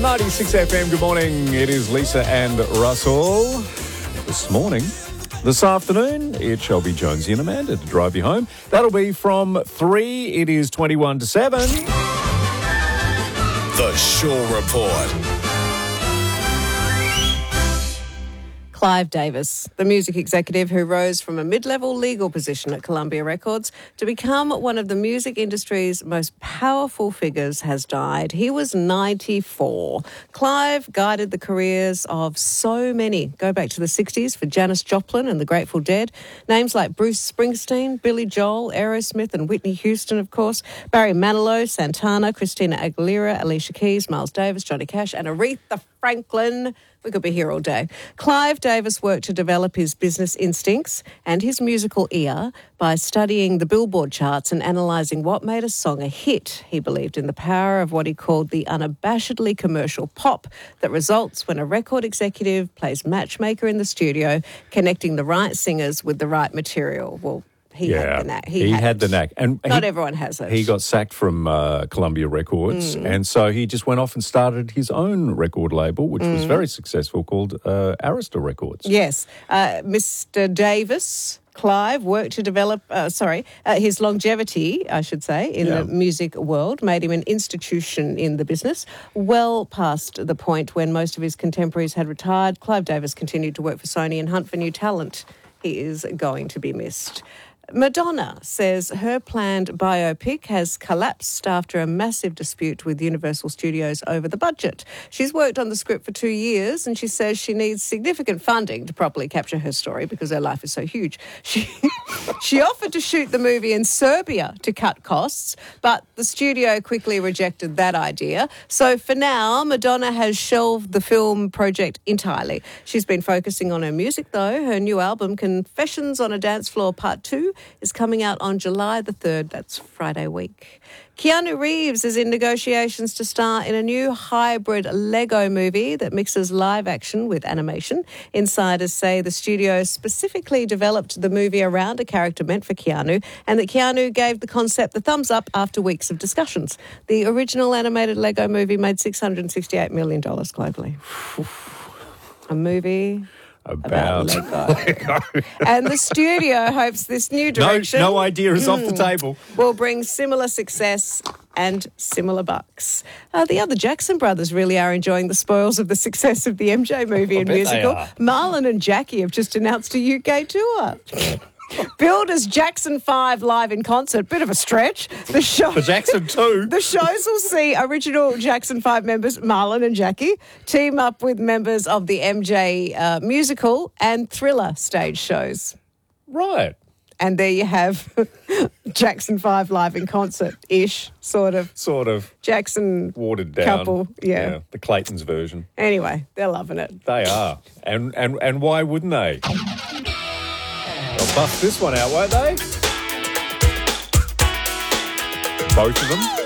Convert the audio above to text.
96 FM. Good morning. It is Lisa and Russell. This afternoon, it shall be Jonesy and Amanda to drive you home. That'll be from 3. It is 21 to 7. The Shaw Report. Clive Davis, the music executive who rose from a mid-level legal position at Columbia Records to become one of the music industry's most powerful figures, has died. He was 94. Clive guided the careers of so many. Go back to the 60s for Janis Joplin and the Grateful Dead. Names like Bruce Springsteen, Billy Joel, Aerosmith and Whitney Houston, of course. Barry Manilow, Santana, Christina Aguilera, Alicia Keys, Miles Davis, Johnny Cash and Aretha Franklin. We could be here all day. Clive Davis worked to develop his business instincts and his musical ear by studying the Billboard charts and analysing what made a song a hit. He believed in the power of what he called the unabashedly commercial pop that results when a record executive plays matchmaker in the studio, connecting the right singers with the right material. Well, he had the knack. He had the knack. And not everyone has it. He got sacked from Columbia Records, and so he just went off and started his own record label, which was very successful, called Arista Records. Yes. Mr. Davis, Clive, worked to develop, his longevity, I should say, in the music world, made him an institution in the business. Well past the point when most of his contemporaries had retired, Clive Davis continued to work for Sony and hunt for new talent. He is going to be missed. Madonna says her planned biopic has collapsed after a massive dispute with Universal Studios over the budget. She's worked on the script for 2 years and she says she needs significant funding to properly capture her story because her life is so huge. She offered to shoot the movie in Serbia to cut costs, but the studio quickly rejected that idea. So for now, Madonna has shelved the film project entirely. She's been focusing on her music though. Her new album, Confessions on a Dance Floor Part 2, is coming out on July the 3rd. That's Friday week. Keanu Reeves is in negotiations to star in a new hybrid Lego movie that mixes live action with animation. Insiders say the studio specifically developed the movie around a character meant for Keanu and that Keanu gave the concept the thumbs up after weeks of discussions. The original animated Lego movie made $668 million globally. A movie about Lego. And the studio hopes this new direction... No idea is off the table. ...will bring similar success and similar bucks. The other Jackson brothers really are enjoying the spoils of the success of the MJ movie and musical. Marlon and Jackie have just announced a UK tour. Billed as Jackson 5 live in concert, bit of a stretch. For Jackson 2. The shows will see original Jackson 5 members, Marlon and Jackie, team up with members of the MJ musical and Thriller stage shows. Right. And there you have Jackson 5 live in concert-ish, sort of. Jackson watered down. Couple, yeah. The Clayton's version. Anyway, they're loving it. They are. And why wouldn't they? They'll bust this one out, won't they? Both of them.